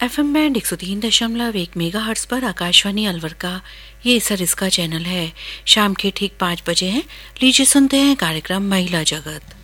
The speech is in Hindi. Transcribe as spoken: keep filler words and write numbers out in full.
एफएम बैंड एक सौ तीन दशमलव एक मेगा हर्ट्स पर आकाशवाणी अलवर का ये सरिस्का चैनल है। शाम के ठीक पाँच बजे हैं। लीजिए सुनते हैं कार्यक्रम महिला जगत।